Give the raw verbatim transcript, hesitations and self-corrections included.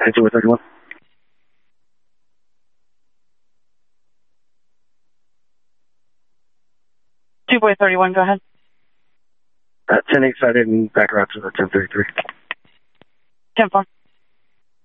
two four thirty-one. two four thirty-one, go ahead. Uh, ten eight sided and back around to the ten thirty-three. ten four.